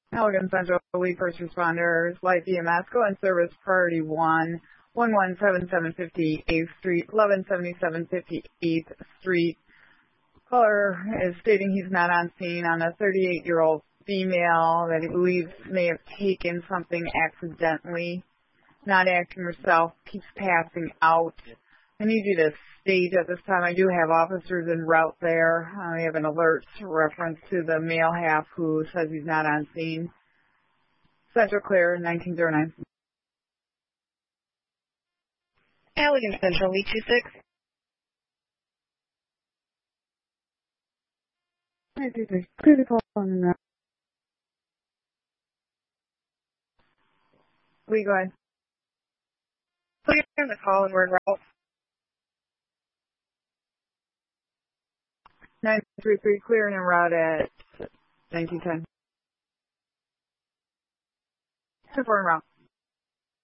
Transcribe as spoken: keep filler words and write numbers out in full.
Elgin Central, lead first responders, light B M S, go in service priority one, one one seven seven fifty-eighth Street, eleven seventy-seven fifty-eighth Street. Caller is stating he's not on scene on a thirty-eight-year-old female that he believes may have taken something accidentally, not acting herself, keeps passing out. I need you to state at this time, I do have officers en route there. I have an alert reference to the male half who says he's not on scene. Central clear, nineteen oh nine. Allegan Central, lead two six. Clear the call on route. Lee, go ahead. Clear the call and we're en route. nine three three, clear and en route at nineteen ten. Super en route.